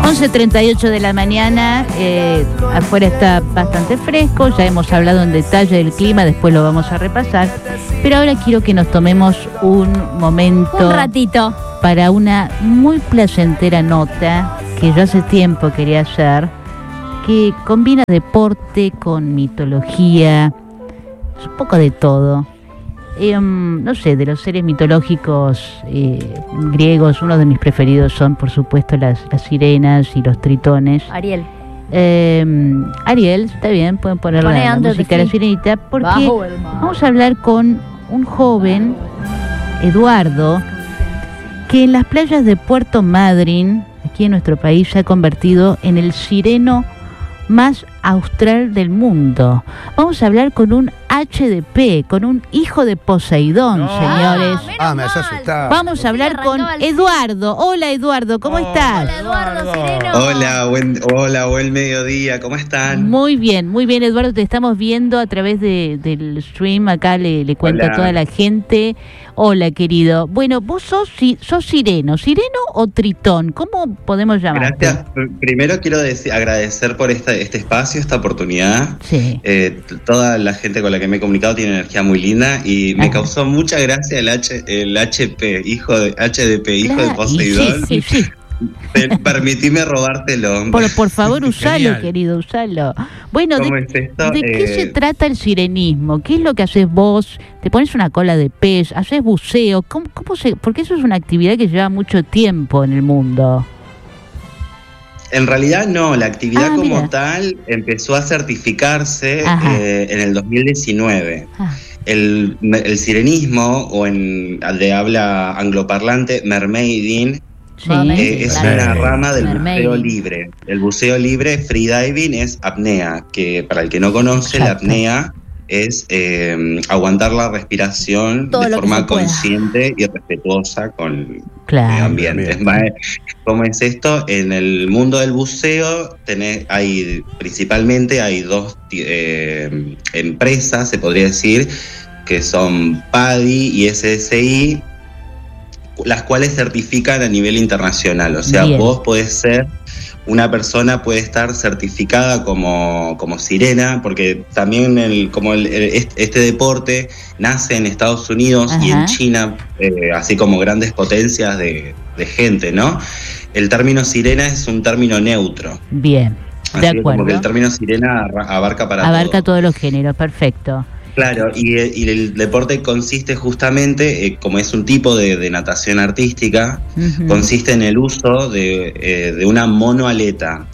11:38 de la mañana, afuera está bastante fresco, ya hemos hablado en detalle del clima, después lo vamos a repasar, pero ahora quiero que nos tomemos un momento, un ratito, para una muy placentera nota que yo hace tiempo quería hacer, que combina deporte con mitología, un poco de todo. No sé, de los seres mitológicos griegos, uno de mis preferidos son, por supuesto, las sirenas y los tritones. Ariel. Ariel, está bien, pueden poner la música de la sirenita, porque vamos a hablar con un joven, Eduardo, que en las playas de Puerto Madryn, aquí en nuestro país, se ha convertido en el sireno más austral del mundo. Vamos a hablar con un HDP, con un hijo de Poseidón, señores. Me has asustado. Vamos a hablar con Eduardo. Hola, Eduardo, ¿cómo estás? Hola, Eduardo, sireno. Hola, buen mediodía, ¿cómo están? Muy bien, Eduardo, te estamos viendo a través del stream, acá le cuento a toda la gente. Hola, querido. Bueno, vos sos sireno o tritón, ¿cómo podemos llamarte? Gracias. Primero quiero agradecer por este espacio, esta oportunidad. Sí. Toda la gente con la que me he comunicado tiene energía muy linda y me causó mucha gracia el HDP, hijo de Poseidón. Sí. Permitime robártelo. Por favor, usalo, querido, usalo. Bueno, ¿de qué se trata el sirenismo? ¿Qué es lo que haces vos? ¿Te pones una cola de pez? ¿Haces buceo? Porque eso es una actividad que lleva mucho tiempo en el mundo. En realidad no, la actividad como tal empezó a certificarse en el 2019. El sirenismo, o de habla angloparlante, mermaiding, es una rama del buceo libre. El buceo libre, freediving, es apnea, que para el que no conoce, la apnea es aguantar la respiración de forma consciente y respetuosa con el medio ambiente. ¿Cómo es esto? En el mundo del buceo principalmente hay dos empresas, se podría decir, que son PADI y SSI, las cuales certifican a nivel internacional. O sea, vos podés ser, una persona puede estar certificada como sirena, porque también este deporte nace en Estados Unidos y en China, así como grandes potencias de gente, ¿no? El término sirena es un término neutro. Bien, de acuerdo. Como que el término sirena abarca todos los géneros, perfecto. Claro, y el deporte consiste justamente, como es un tipo de natación artística, consiste en el uso de una monoaleta.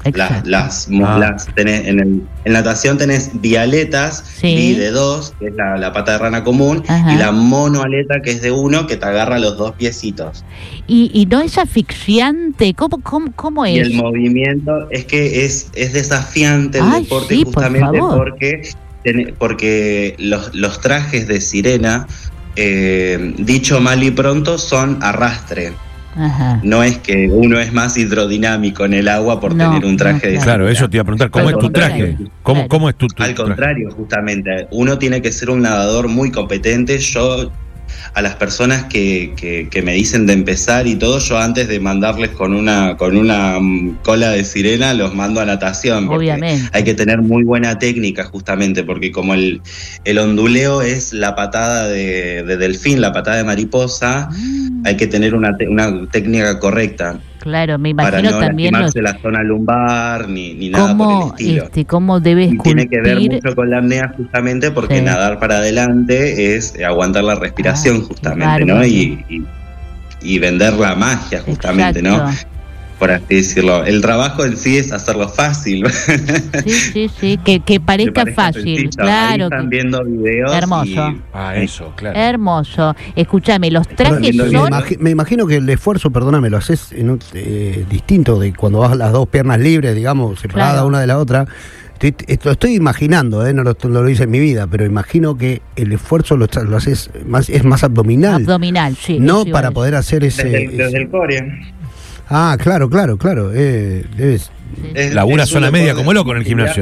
En natación tenés bialetas, bi de 2, que es la pata de rana común, y la monoaleta, que es de 1, que te agarra los 2 piecitos. ¿Y no es asfixiante? ¿Cómo es? Y el movimiento es que es desafiante el deporte, justamente porque los trajes de sirena, dicho mal y pronto, son arrastre. No es que uno es más hidrodinámico en el agua por tener un traje de sirena. Claro, eso te iba a preguntar, ¿cómo es tu traje? ¿Cómo es tu Al contrario, justamente, uno tiene que ser un nadador muy competente. Yo, a las personas que me dicen de empezar y todo, yo antes de mandarles con una cola de sirena, los mando a natación. Obviamente. Hay que tener muy buena técnica, justamente, porque como el onduleo es la patada de delfín, la patada de mariposa, hay que tener una técnica correcta. Claro, me imagino para no también lastimarse la zona lumbar ni nada por el estilo. ¿Cómo debe esculpir? Tiene que ver mucho con la apnea, justamente porque nadar para adelante es aguantar la respiración, justamente, ¿no? Y vender la magia, justamente, ¿no? Por así decirlo. El trabajo en sí es hacerlo fácil. Sí, que parezca fácil. Sencillo. Claro. Ahí están viendo videos. Hermoso. Eso, claro. Hermoso. Escúchame, los trajes son... Me imagino que el esfuerzo, perdóname, lo haces distinto de cuando vas las dos piernas libres, digamos, separadas una de la otra. Lo estoy imaginando, no lo hice en mi vida, pero imagino que el esfuerzo lo haces es más abdominal. Abdominal, sí. No para poder hacer ese... Desde el core. Claro. Es Labura una zona media forma como de loco en el gimnasio.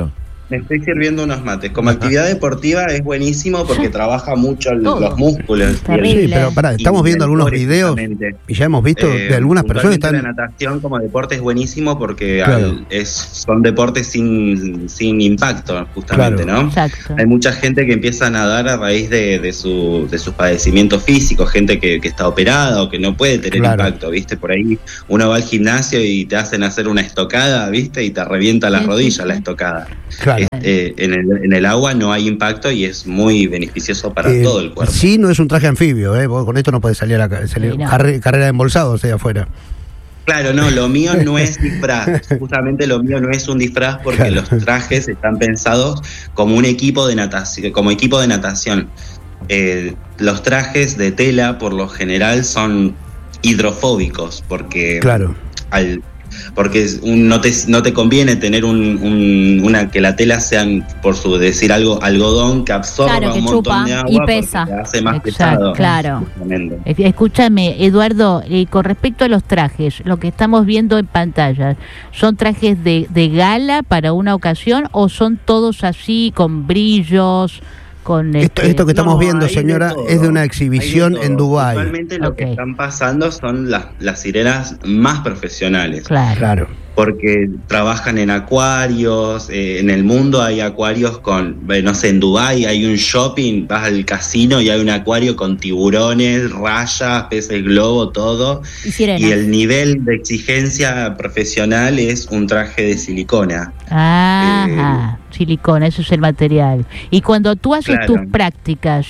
Me estoy sirviendo unos mates. Como actividad deportiva es buenísimo porque trabaja mucho los músculos. Sí, pero pará, estamos viendo algunos videos y ya hemos visto de algunas personas que están... La natación como deporte es buenísimo porque son deportes sin impacto, justamente, ¿no? Exacto. Hay mucha gente que empieza a nadar a raíz de sus padecimientos físicos, gente que está operada o que no puede tener impacto, ¿viste? Por ahí uno va al gimnasio y te hacen hacer una estocada, ¿viste? Y te revienta las rodillas la estocada. Claro. En el agua no hay impacto y es muy beneficioso para todo el cuerpo. Sí, no es un traje anfibio, vos con esto no podés salir carrera de embolsados afuera. Claro, no, lo mío no es disfraz, justamente lo mío no es un disfraz porque los trajes están pensados como un equipo de natación, los trajes de tela por lo general son hidrofóbicos porque porque no te conviene tener una que la tela sean, por su decir algo, algodón que absorba un montón de agua y pesa. Te hace más pesado. Claro. Escúchame, Eduardo, con respecto a los trajes, lo que estamos viendo en pantalla, ¿son trajes de gala para una ocasión o son todos así con brillos? Esto que estamos viendo, señora, es de una exhibición en Dubái. Actualmente lo que están pasando son las sirenas más profesionales. Claro. Porque trabajan en acuarios, en el mundo hay acuarios no sé, en Dubái hay un shopping, vas al casino y hay un acuario con tiburones, rayas, peces globo, todo. Y el nivel de exigencia profesional es un traje de silicona. Silicona, eso es el material. Y cuando tú haces tus prácticas,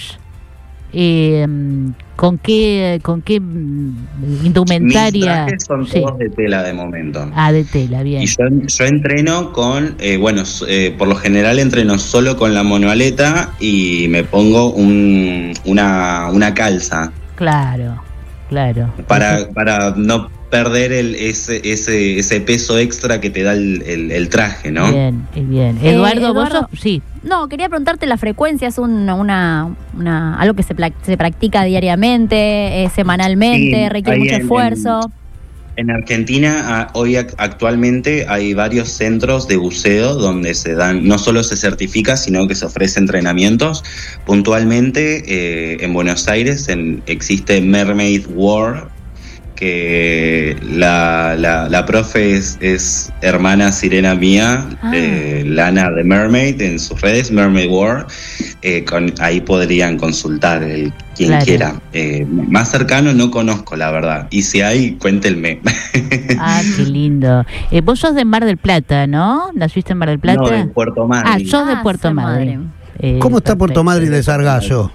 ¿con qué indumentaria? Mis trajes son todos de tela de momento. De tela, bien. Y yo entreno con, por lo general entreno solo con la monoaleta y me pongo una calza. Claro. Para no perder ese peso extra que te da el traje, ¿no? Bien. Eduardo, ¿vos sos? Sí. No, quería preguntarte la frecuencia, ¿es algo que se practica diariamente, semanalmente, requiere mucho esfuerzo? En Argentina hoy actualmente hay varios centros de buceo donde no solo se certifica, sino que se ofrece entrenamientos. Puntualmente en Buenos Aires existe Mermaid World, que la profe es hermana sirena mía, Lana de Mermaid, en sus redes, Mermaid World. Ahí podrían consultar quien quiera. Más cercano no conozco, la verdad. Y si hay, cuéntenme. Qué lindo. Vos sos de Mar del Plata, ¿no? ¿Naciste en Mar del Plata? No, de Puerto Madryn. Sos de Puerto Madryn. ¿Cómo está Puerto Madryn de Sargazo?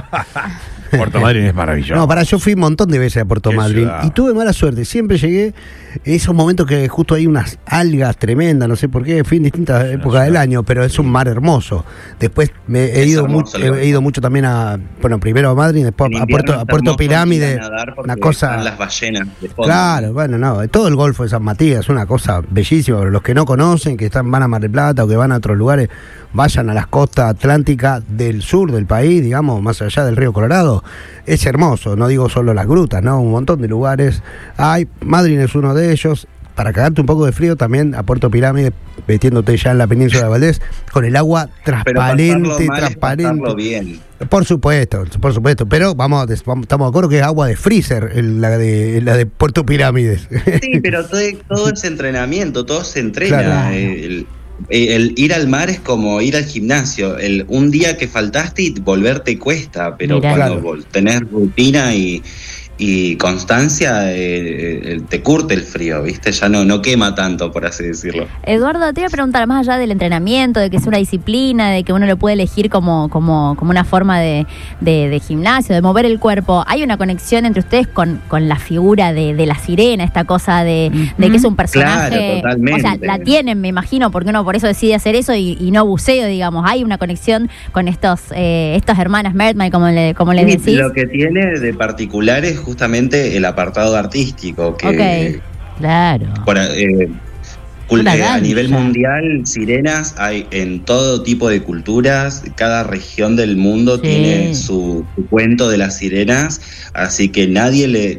Puerto Madryn es maravilloso. No, yo fui un montón de veces a Puerto Madryn y tuve mala suerte. Siempre llegué en esos momentos que justo hay unas algas tremendas, no sé por qué, fui en distintas épocas del año, pero es un mar hermoso. Después he ido mucho también primero a Madryn, después a Puerto Pirámide, una cosa. Las ballenas de fondo. Claro, todo el Golfo de San Matías es una cosa bellísima, pero los que no conocen, que van a Mar del Plata o que van a otros lugares, vayan a las costas atlánticas del sur del país, digamos, más allá del río Colorado. Es hermoso, no digo solo las grutas, ¿no? Un montón de lugares. Madryn es uno de ellos. Para cagarte un poco de frío, también a Puerto Pirámide, metiéndote ya en la península de Valdés, con el agua transparente. Bien. Por supuesto, pero estamos de acuerdo que es agua de freezer, la de Puerto Pirámides. Sí, pero todo es entrenamiento, todo se entrena. Claro. El ir al mar es como ir al gimnasio. Un día que faltaste y volver te cuesta, pero cuando tenés rutina y constancia, te curte el frío, ¿viste? Ya no quema tanto, por así decirlo. Eduardo, te iba a preguntar, más allá del entrenamiento, de que es una disciplina, de que uno lo puede elegir como una forma de gimnasio, de mover el cuerpo, ¿hay una conexión entre ustedes con la figura de la sirena, esta cosa de que es un personaje? Claro, totalmente. O sea, la tienen, me imagino, porque uno por eso decide hacer eso y no buceo, digamos. ¿Hay una conexión con estas hermanas Mermaid, como les decís? Lo que tiene de particular es justamente el apartado artístico, que claro. A nivel mundial, sirenas hay en todo tipo de culturas. Cada región del mundo tiene su cuento de las sirenas, así que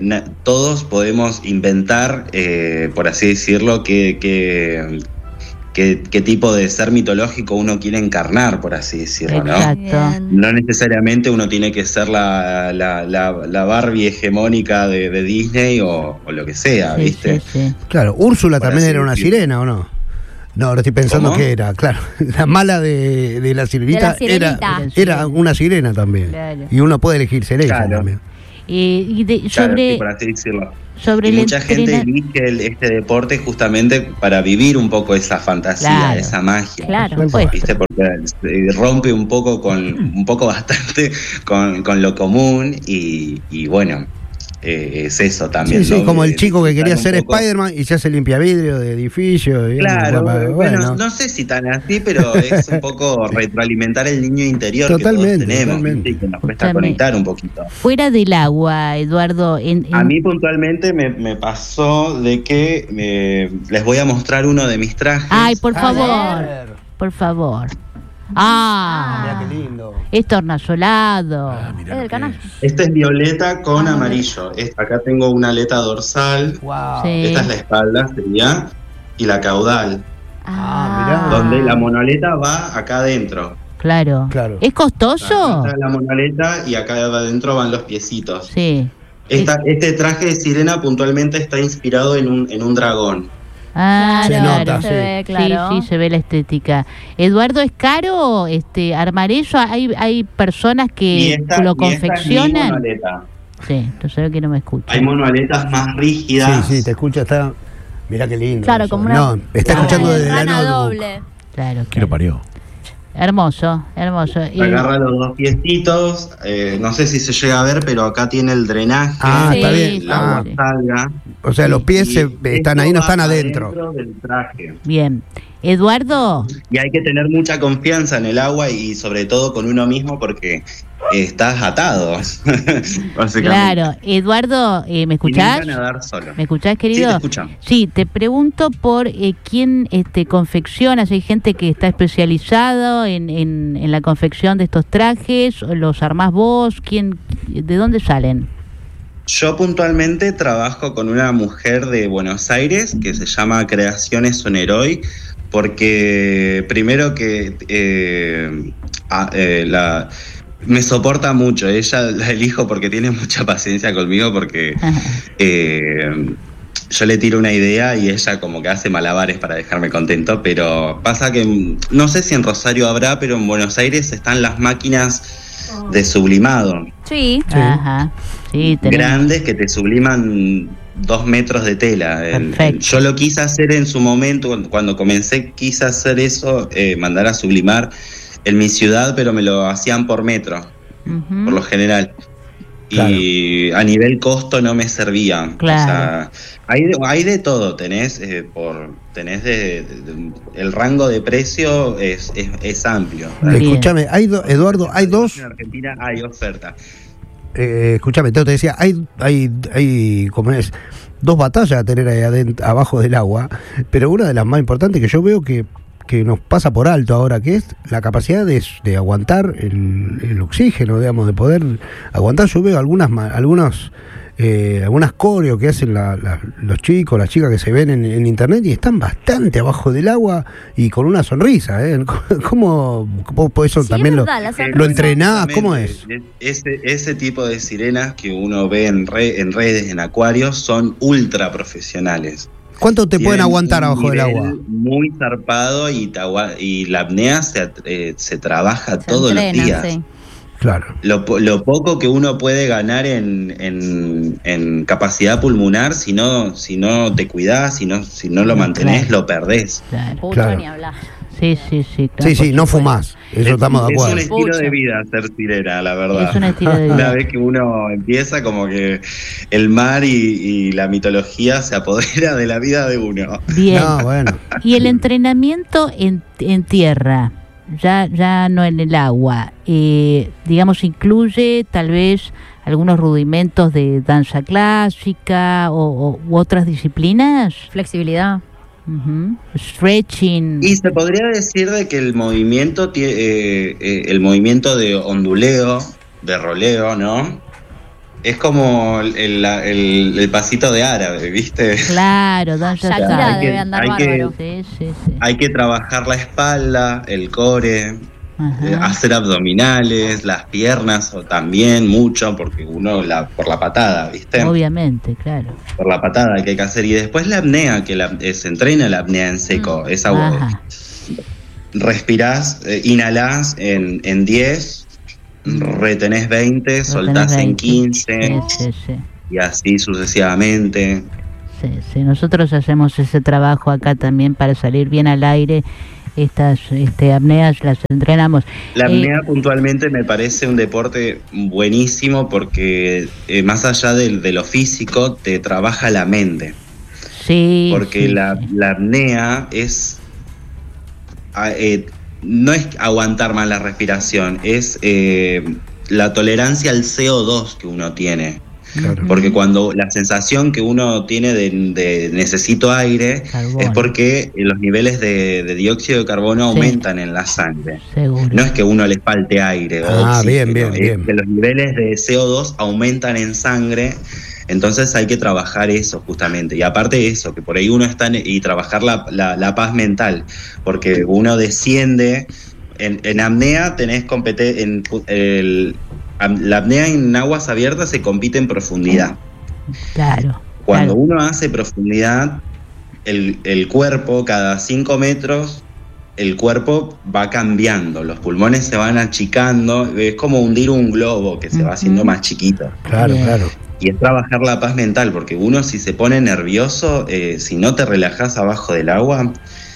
todos podemos inventar, por así decirlo, qué qué tipo de ser mitológico uno quiere encarnar, por así decirlo, ¿no? Exacto. No necesariamente uno tiene que ser la Barbie hegemónica de Disney o lo que sea, Sí, ¿viste? sí. Claro, Úrsula Por también así era una decirlo. sirena, ¿o no? No, ahora estoy pensando ¿Cómo? que era, claro. La mala de la sirenita, De la sirenita. era una sirena también. Claro. Y uno puede elegir ser ella Claro. también. Claro, sí, por así decirlo. sobre Y el mucha gente elige este deporte justamente para vivir un poco esa fantasía, Claro. esa magia. Claro. Tal cual. ¿Viste? Porque rompe un poco bastante con lo común y bueno, es eso también. Sí, sí, ¿no? como el chico que quería Disfrutar ser un poco. Spider-Man y se hace limpiavidrio de edificio. Y Claro, bueno. no sé si tan así, pero es un poco retroalimentar el niño interior Totalmente, que todos tenemos, totalmente. ¿viste? Y que nos cuesta Escúchame. conectar un poquito. Fuera del agua, Eduardo, A mí puntualmente me pasó de que les voy a mostrar uno de mis trajes. Ay, por A favor, ver. por favor. Mirá qué lindo. Es tornasolado. mirá Es lo del que canal. es. Este es violeta con amarillo. Acá tengo una aleta dorsal. Wow. Sí. Esta es la espalda, sería. Y la caudal. mirá. Donde la monoleta va acá adentro. Claro. Claro. ¿Es costoso? Acá está la monoleta y acá adentro van los piecitos. Sí. Este traje de sirena puntualmente está inspirado en un dragón. Ah, Se claro. nota, Se sí. ve, claro. Sí, se ve la estética. Eduardo, ¿es caro armar eso? ¿Hay personas Y que esta, lo y esta es mi confeccionan? monoleta. Sí, entonces veo que no me escucha. Hay monoaletas más rígidas. Sí, te escucha, está. Mirá qué lindo. Claro, eso. como una. No, está como escuchando una desde la rana notebook. doble. Claro. ¿Quién lo parió? Hermoso, hermoso. Agarra los dos piecitos, no sé si se llega a ver, pero acá tiene el drenaje. Ah, Sí, está bien. El agua sí. salga. O sea, los pies Y están esto ahí, no va están adentro. del traje. Bien. Eduardo, Y hay que tener mucha confianza en el agua y sobre todo con uno mismo porque estás atado. Básicamente. claro. Eduardo, ¿me Y escuchás? nunca nadar solo. ¿Me escuchás, Sí, querido? te escucho. Sí, te pregunto por quién confecciona, si hay gente que está especializado en la confección de estos trajes, los armás vos, ¿de dónde salen? Yo puntualmente trabajo con una mujer de Buenos Aires que se llama Creaciones Soneroy, porque primero que me soporta mucho, ella la elijo porque tiene mucha paciencia conmigo, porque yo le tiro una idea y ella como que hace malabares para dejarme contento, pero pasa que no sé si en Rosario habrá, pero en Buenos Aires están las máquinas de sublimado. Sí. Sí. Ajá, sí, tenemos. Grandes que te subliman 2 metros de tela. Perfecto. Yo lo quise hacer en su momento, cuando comencé quise hacer eso, mandar a sublimar en mi ciudad, pero me lo hacían por metro, Ujú. por lo general. Claro. Y a nivel costo no me servía. Claro. O sea, hay de todo, tenés el rango de precio es amplio. Bien. Escúchame, Eduardo, hay dos. En Argentina hay oferta. Escúchame, te decía, hay ¿cómo es? Dos batallas a tener ahí abajo del agua, pero una de las más importantes que yo veo que nos pasa por alto ahora, que es la capacidad de aguantar el oxígeno, digamos, de poder aguantar. Yo veo algunas coreos que hacen los chicos, las chicas que se ven en internet y están bastante abajo del agua y con una sonrisa, ¿eh? ¿Cómo eso Sí, también es lo verdad, la sonrisa. lo entrenás? ¿Cómo es? Ese tipo de sirenas que uno ve en redes, en acuarios, son ultra profesionales. ¿Cuánto te pueden Tienen aguantar un abajo del nivel agua? Muy zarpado y la apnea se trabaja Se todos los entrena, días. sí. Claro. Lo poco que uno puede ganar en capacidad pulmonar, si no te cuidás, si no lo mantenés, Claro. lo perdés. Claro. Pucho, Claro. ni hablar. Sí, claro, Sí, por sí, no supuesto. fumás. Eso estamos de Es acuerdo. un estilo de vida ser sirena, la verdad. Es un estilo de Una vida. vez que uno empieza, como que el mar y la mitología se apodera de la vida de uno. Bien. No, bueno. Y el entrenamiento en tierra, ya no en el agua, digamos, incluye tal vez algunos rudimentos de danza clásica u otras disciplinas. Flexibilidad. Ujú. Stretching. Y se podría decir de que el movimiento de onduleo, de roleo, ¿no? Es como el pasito de árabe, ¿viste? Claro, Shakira debe andar bárbaro. Hay que trabajar la espalda, el core, hacer abdominales, las piernas o también mucho, porque uno por la patada, ¿viste? Obviamente, claro. Por la patada que hay que hacer. Y después la apnea, que se entrena la apnea en seco. Esa respirás, inhalás en 10, retenés 20, soltás en 15, y así sucesivamente. Sí, nosotros hacemos ese trabajo acá también para salir bien al aire. Estas apneas las entrenamos. La apnea puntualmente me parece un deporte buenísimo porque más allá de lo físico te trabaja la mente. Sí. Porque la apnea es no es aguantar más la respiración, es la tolerancia al CO2 que uno tiene. Claro. Porque cuando la sensación que uno tiene de necesito aire, carbono, es porque los niveles de dióxido de carbono aumentan en la sangre. Seguro. No es que a uno le falte aire o oxígeno, bien. Es que los niveles de CO2 aumentan en sangre. Entonces hay que trabajar eso justamente. Y aparte de eso, que por ahí uno está y trabajar la paz mental, porque uno desciende. En apnea tenés la apnea en aguas abiertas se compite en profundidad. Claro. Cuando uno hace profundidad, el cuerpo, cada 5 metros, el cuerpo va cambiando, los pulmones se van achicando, es como hundir un globo que se va haciendo más chiquito. Claro. Y es trabajar la paz mental, porque uno si se pone nervioso, si no te relajás abajo del agua...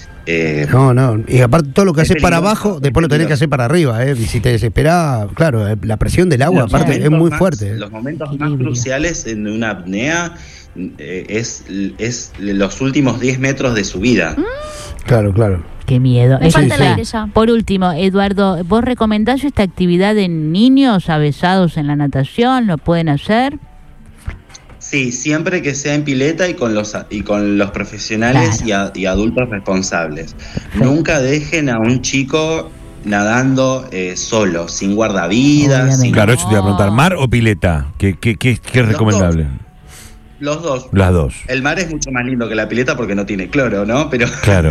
No, y aparte todo lo que haces para abajo, después lo tenés que hacer para arriba, y si te desesperás, claro, la presión del agua aparte es muy fuerte. Los momentos más cruciales en una apnea es los últimos 10 metros de subida. Claro. Qué miedo. Me falta el aire ya. Por último, Eduardo, ¿vos recomendás esta actividad en niños avesados en la natación? ¿Lo pueden hacer? Sí, siempre que sea en pileta y con los profesionales, claro, y adultos responsables. Sí. Nunca dejen a un chico nadando solo, sin guardavidas. Claro, eso te iba a preguntar, ¿mar o pileta? ¿Qué es recomendable? Los dos. Las dos. El mar es mucho más lindo que la pileta porque no tiene cloro, ¿no? Pero claro.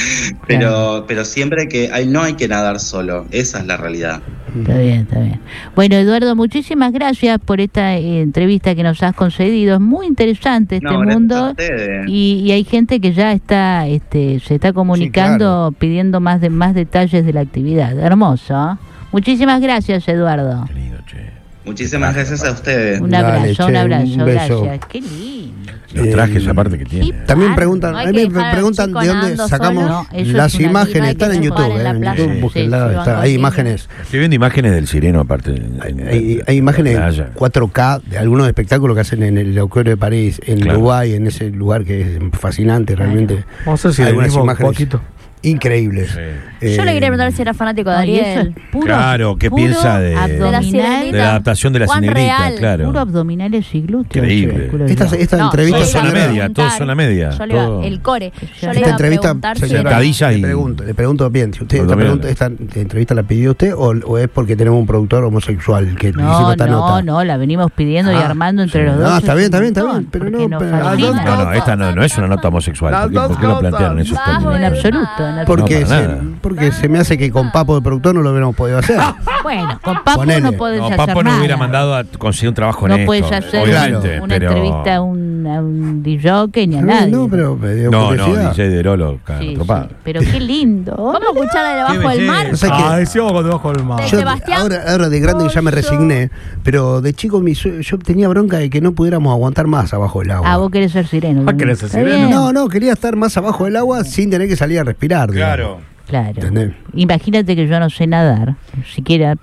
pero siempre no hay que nadar solo. Esa es la realidad. Está bien. Bueno, Eduardo, muchísimas gracias por esta entrevista que nos has concedido. Es muy interesante este mundo. Y hay gente que ya se está comunicando, sí, claro, pidiendo más detalles de la actividad. Hermoso. Muchísimas gracias, Eduardo. Muchísimas gracias a ustedes. Un abrazo, beso. Gracias. Qué lindo. Los trajes aparte que tiene. También preguntan de dónde sacamos las imágenes. Están en YouTube. En YouTube, búsquenla. Hay imágenes. Estoy viendo imágenes del Sireno aparte. Hay imágenes 4K de algunos espectáculos que hacen en el Auditorio de París, en Uruguay, en ese lugar que es fascinante realmente. Vamos a ver si algunas imágenes increíbles. Sí. Yo le quería preguntar si era fanático de Ariel. Claro, ¿qué piensa de la adaptación de la Sirenita? Claro. Puro abdominales y glúteos. Increíble. Esta entrevista todos son la media. El core. Yo esta entrevista, le pregunto bien, si usted esta entrevista la pidió usted o es porque tenemos un productor homosexual que hicimos esta nota. No, la venimos pidiendo y armando entre los dos. No, está bien, pero no, esta no es una nota homosexual. ¿Por qué lo plantearon esos términos? En absoluto. Porque se me hace que con Papo de productor no lo hubiéramos podido hacer. Bueno, con Papo no podés hacer nada. Papo no hubiera mandado a conseguir un trabajo en esto. No puedes hacer una entrevista a un DJ ni a nadie. No, DJ de Rolo, pero qué lindo. Vamos a escuchar de Debajo del Mar. Decíamos con Debajo del Mar. Ahora de grande ya me resigné, pero de chico yo tenía bronca de que no pudiéramos aguantar más abajo del agua. Vos querés ser sireno. ¿Querés ser sireno? No, quería estar más abajo del agua sin tener que salir a respirar. Claro. ¿Entendés? Imagínate que yo no sé nadar, siquiera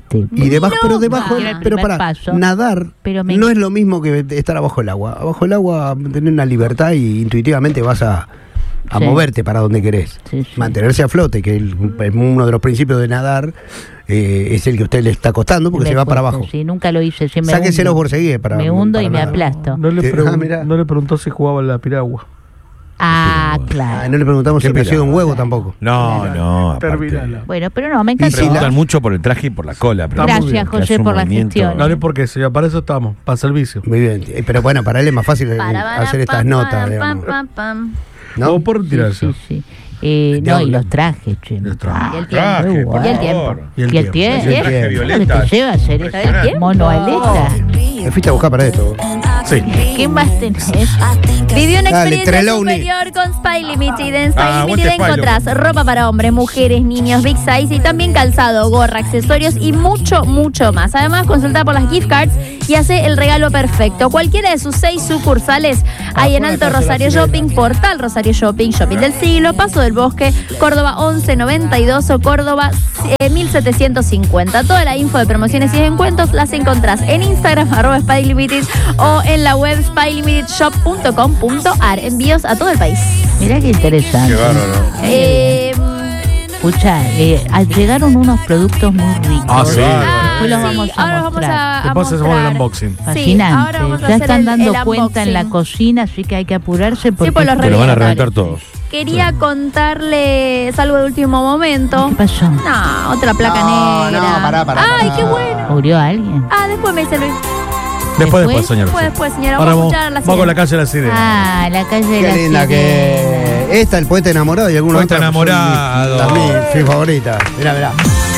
nadar no es lo mismo que estar abajo del agua. Abajo del agua tenés una libertad y intuitivamente vas a moverte para donde querés. Mantenerse a flote, que es uno de los principios de nadar, es el que a usted le está costando porque se va para abajo. Sí, nunca lo hice, siempre sáquese los borseguíes me hundo y me aplasto. No le preguntó si jugaba en la piragua. Claro. No le preguntamos si nació de un huevo tampoco. No. Bueno, pero no, me encanta. Preguntan mucho por el traje y por la cola. Gracias, José, por la gestión. No, porque señor, para eso estamos, para servicio. Muy bien, pero bueno, para él es más fácil hacer estas notas. ¿No? Por tirarse. Sí. No, y los trajes, che. Y el tiempo. Y el tiempo. Violeta. ¿Qué te lleva a hacer esta monoaleta? Me fuiste a buscar para esto. Sí. ¿Qué más tenés? Vivió una experiencia superior con Spy Limited. En Spy Limited encontrás ropa para hombres, mujeres, niños, big size y también calzado, gorra, accesorios y mucho, mucho más. Además, consulta por las gift cards y hace el regalo perfecto. Cualquiera de sus 6 sucursales hay en Alto Rosario Shopping, Portal Rosario Shopping, Shopping del Siglo, Paso del Bosque, Córdoba 1192 o Córdoba 1750. Toda la info de promociones y descuentos las encontrás en Instagram @SpyLimited o en la web spylimitedshop.com.ar. Envíos a todo el país. Mirá qué interesante. Qué bárbaro. Escucha, llegaron unos productos muy ricos. Sí. Después los vamos a mostrar. Después hacemos el unboxing. Fascinante. Ahora Ya están dando el cuenta en la unboxing. cocina, así que hay que apurarse porque pues los Te lo van a reventar todos. Quería contarles algo de último momento. ¿Qué pasó? No, otra placa negra. Pará. Ay, qué bueno. ¿Murió alguien? Después me dice Luis. Después, señor. Después, señora. Ahora Vamos a escuchar la vamos con la calle de la sirena. La calle de Qué la linda Sirena. que... Esta, el poeta enamorado y alguna Poeta otra. enamorado. También, mi favorita. Mirá.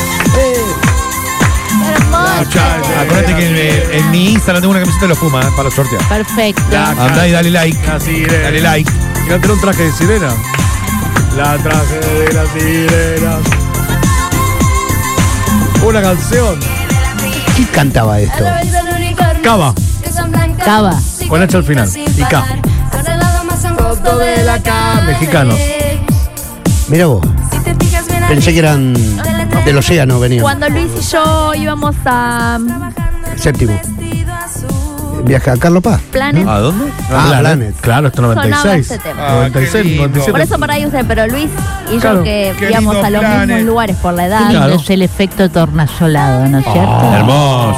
Acuérdate que en mi Instagram tengo una camiseta de los Pumas para sortear. Perfecto. Andá y dale like. La sirena. Dale like. ¿Y no tener un traje de sirena? La traje de la sirena. Una canción. ¿Quién cantaba esto? Cava. Con H al final. Y K. Mexicanos. Mirá vos. Pensé que eran del océano, venían. Cuando Luis y yo íbamos a Séptimo. Viaje a Carlos Paz. Planet. ¿A dónde? Planet. Claro, esto Sonaba 96. este tema. 96, qué lindo. 97. Por eso por ahí usted, pero Luis y yo Claro. que Qué íbamos lindo a los Planet. mismos lugares por la Qué edad. lindo Claro. es el efecto tornasolado, ¿no es cierto? Hermoso.